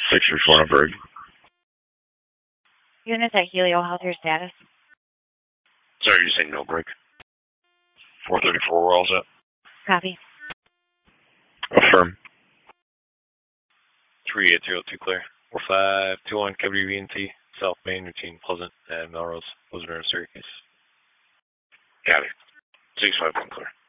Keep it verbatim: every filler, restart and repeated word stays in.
six three four on Berg. Units at Helio, how's your status? Sorry, you're saying no break. four thirty-four, we're all set. Copy. Affirm. three eight zero two clear. four five two one, Cavity V N T, South Main, routine Pleasant, and Melrose, Elizabeth, Syracuse. Got it. six five one clear.